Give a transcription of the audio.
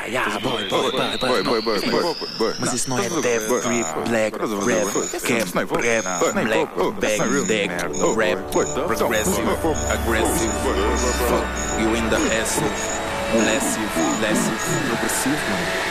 boy. Mas isso não é death, trip, black, rap, cap, rap, black, bang, deck, rap, progressive, aggressive, fuck you in the acid, massive, progressivo, mano.